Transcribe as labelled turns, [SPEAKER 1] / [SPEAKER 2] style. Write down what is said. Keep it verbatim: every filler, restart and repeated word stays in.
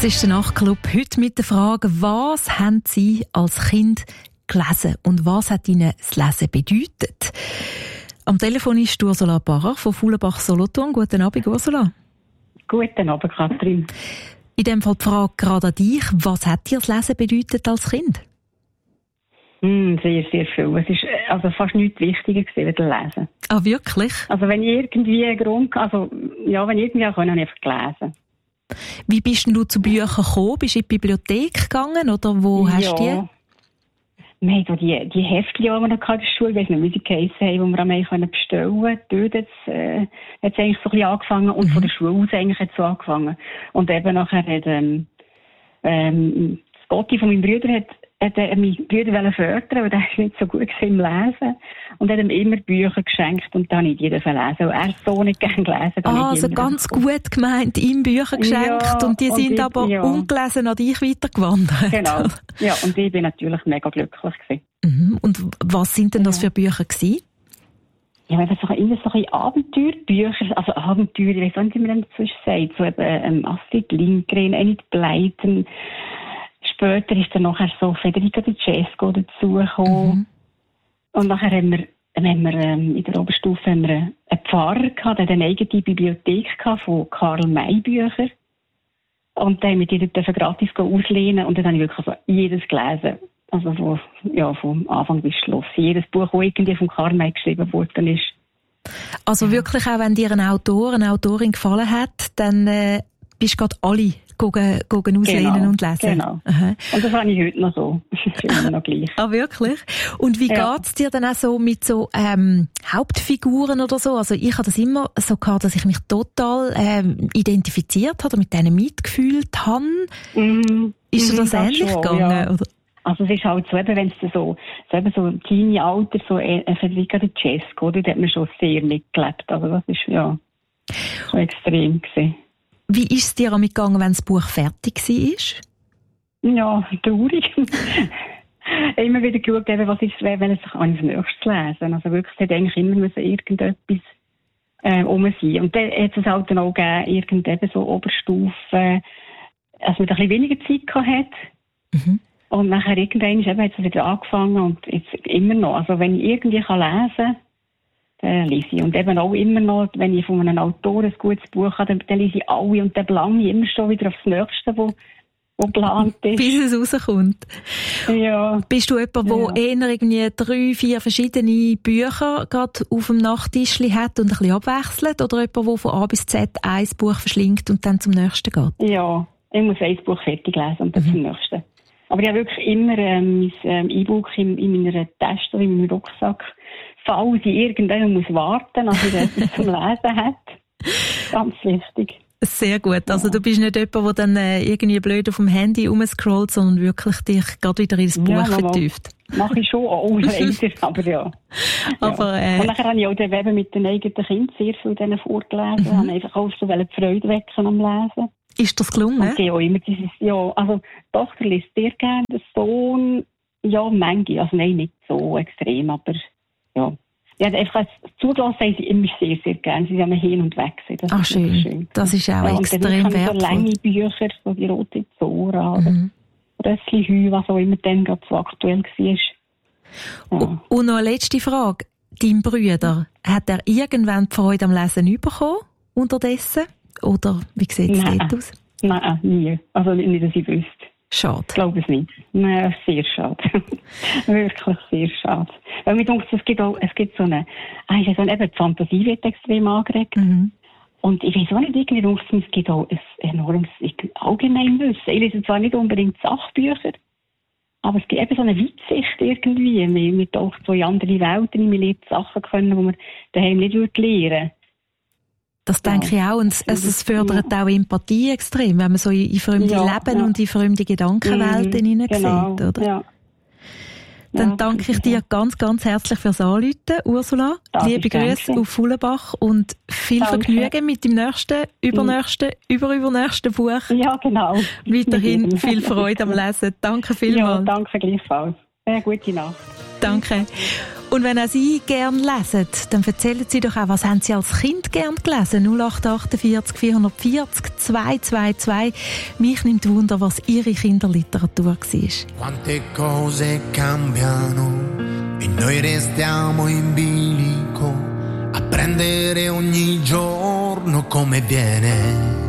[SPEAKER 1] ist der Nachtclub heute mit der Frage, was haben Sie als Kind gelesen und was hat Ihnen das Lesen bedeutet? Am Telefon ist Ursula Barrer von Fuhlenbach-Solothurn. Guten Abend, Ursula.
[SPEAKER 2] Guten Abend, Katrin.
[SPEAKER 1] In dem Fall die Frage gerade an dich, was hat dir das Lesen bedeutet als Kind?
[SPEAKER 2] Mm, sehr, sehr viel. Es ist also fast nichts wichtiger gewesen, als Lesen.
[SPEAKER 1] Ah, wirklich?
[SPEAKER 2] Also wenn ich irgendwie einen Grund, also ja, wenn ich irgendwie auch können, habe ich einfach gelesen.
[SPEAKER 1] Wie bist denn du zu Büchern gekommen? Bist du in die Bibliothek gegangen oder wo
[SPEAKER 2] ja.
[SPEAKER 1] hast du die?
[SPEAKER 2] Wir hatten die, die Heftchen, die wir noch in der Schule, ich weiss nicht, wie sie geheissen haben, die wir am können bestellen konnten. Dort hat es äh, eigentlich so ein bisschen angefangen und mhm. von der Schule aus eigentlich hat es so angefangen. Und eben nachher hat ähm, ähm, das Gotti von meinem Bruder hat hat er meinen Bruder fördern, weil der ist nicht so gut im Lesen. Und hat ihm immer Bücher geschenkt und dann nicht jeder lesen. Und er so nicht gerne gelesen.
[SPEAKER 1] Ah, also ganz gut gemeint, ihm Bücher geschenkt ja, und die und sind ich, aber ja. ungelesen an dich weitergewandert.
[SPEAKER 2] Genau. Ja, und ich bin natürlich mega glücklich gewesen.
[SPEAKER 1] Mhm. Und was sind denn das ja. für Bücher gewesen?
[SPEAKER 2] Ja, eben so ein, so ein Abenteuerbücher, also Abenteuer, ich weiss nicht, wie man dazu sagt, so eben ähm, Astrid Lindgren, Enid Blyton. Später ist dann nachher so Federica Di Cesco dazugekommen. Mhm. Und nachher haben wir, haben wir ähm, in der Oberstufe haben wir einen Pfarrer gehabt, der hat eine eigene Bibliothek gehabt von Karl May Büchern. Und dann haben wir die dort gratis auslehnen und dann habe ich wirklich also jedes gelesen. Also von, ja, vom Anfang bis Schluss. Jedes Buch, das irgendwie von Karl May geschrieben worden ist.
[SPEAKER 1] Also wirklich auch, wenn dir ein Autor, eine Autorin gefallen hat, dann äh, bist du gerade alle Gucken, gucken auslehnen genau, und lesen.
[SPEAKER 2] Genau. Aha. Und das habe ich heute noch so. Das ist immer noch gleich.
[SPEAKER 1] Ah, wirklich? Und wie ja. geht's dir dann auch so mit so ähm, Hauptfiguren oder so? Also ich habe das immer so gehabt, dass ich mich total ähm, identifiziert habe, mit denen mitgefühlt habe. Mhm. Ist dir das mhm, ähnlich schon, gegangen? Ja. Oder?
[SPEAKER 2] Also es ist halt so, eben, wenn es so, so eben so im Teenie-Alter, so äh, Federica Di Cesco, dort hat man schon sehr mitgelebt. Also das ist ja schon extrem gewesen.
[SPEAKER 1] Wie ist es dir damit gegangen, wenn das Buch fertig war?
[SPEAKER 2] Ja, traurig. Immer wieder geschaut, eben, was ist es, wenn es sich an das Nächste lesen. Also wirklich, es hätte eigentlich immer müssen irgendetwas äh, um sein. Und dann hat es halt dann auch gegeben, irgendetwas so Oberstufe, als man ein bisschen weniger Zeit gehabt hat. Mhm. Und nachher irgendwann eben, hat es wieder angefangen und jetzt immer noch. Also wenn ich irgendwie kann lesen kann, dann lese ich. Und eben auch immer noch, wenn ich von einem Autor ein gutes Buch habe, dann lese ich alle und dann belange ich immer schon wieder aufs Nächste, wo, wo geplant ist.
[SPEAKER 1] Bis es rauskommt.
[SPEAKER 2] Ja.
[SPEAKER 1] Bist du jemand, der ja. eher irgendwie drei, vier verschiedene Bücher gerade auf dem Nachttischli hat und ein bisschen abwechselt? Oder jemand, der von A bis Z ein Buch verschlingt und dann zum nächsten geht?
[SPEAKER 2] Ja, ich muss ein Buch fertig lesen und dann mhm. zum nächsten. Aber ich habe wirklich immer ähm, mein ähm, E-Book in, in meiner Tasche oder in meinem Rucksack, falls ich irgendwann muss warten, als ich etwas zum Lesen hat. Ganz wichtig.
[SPEAKER 1] Sehr gut. Also ja. du bist nicht jemand, der dann äh, irgendwie blöd auf dem Handy rumscrollt, sondern wirklich dich gerade wieder ins Buch ja, vertieft.
[SPEAKER 2] Mache ich schon auch, leider, aber ja.
[SPEAKER 1] Aber,
[SPEAKER 2] ja.
[SPEAKER 1] Äh,
[SPEAKER 2] Und nachher habe ich auch den Weben mit den eigenen Kindern sehr viel denen vorgelesen. Mhm. Habe einfach auch so die Freude wecken am Lesen.
[SPEAKER 1] Ist das gelungen?
[SPEAKER 2] Und die auch immer dieses, ja, also die Tochter liest sehr gerne, der Sohn, ja, manche, also nein, nicht so extrem, aber ja. Ja, einfach zugelassen haben sie immer sehr, sehr gerne. Sie haben hin und weg gesehen. Das
[SPEAKER 1] Ach,
[SPEAKER 2] ist
[SPEAKER 1] schön. schön. Das ist auch ja, extrem wertvoll. Und dann
[SPEAKER 2] so lange Bücher, so die Rote Zora, mhm. oder Rössli Hü, was auch immer dann gerade so aktuell war.
[SPEAKER 1] Ja. Und noch eine letzte Frage. Dein Bruder, hat er irgendwann die Freude am Lesen bekommen unterdessen? Oder wie sieht es dort aus?
[SPEAKER 2] Nein, nie. Also nicht, dass ich wüsste.
[SPEAKER 1] Schade.
[SPEAKER 2] Ich glaube es nicht. Nein, sehr schade. Wirklich sehr schade. Weil mir denkt, es gibt auch, es gibt so eine, ah, ich weiß nicht, eben die Fantasie wird extrem angeregt. Mhm. Und ich weiß auch nicht, irgendwie denkt es gibt auch ein enormes Allgemeinwissen. Ich lese zwar nicht unbedingt Sachbücher, aber es gibt eben so eine Weitsicht irgendwie. Man, man taucht so in andere Welten, man lernt Sachen können, die man daheim nicht lernen würde.
[SPEAKER 1] Das denke ja. ich auch. Und es, es fördert ja. auch Empathie extrem, wenn man so in fremde ja, Leben ja. und in fremde Gedankenwelten mhm, hineinsieht, genau, oder? Ja. Dann ja, danke ich dir ganz, ganz herzlich fürs Anrufen, Ursula. Darf Liebe Grüße auf Fuhlenbach und viel danke. Vergnügen mit dem nächsten, übernächsten, mhm. überübernächsten Buch.
[SPEAKER 2] Ja, genau.
[SPEAKER 1] Weiterhin viel Freude am Lesen. Danke vielmals.
[SPEAKER 2] Ja, danke gleichfalls. Eine gute Nacht.
[SPEAKER 1] Danke. Und wenn auch Sie gerne lesen, dann erzählen Sie doch auch, was haben Sie als Kind gerne gelesen? null acht achtundvierzig vierhundertvierzig zweihundertzweiundzwanzig. Mich nimmt Wunder, was Ihre Kinderliteratur war.
[SPEAKER 3] Quante cose cambiano e noi restiamo in bilico a prendere ogni giorno come viene.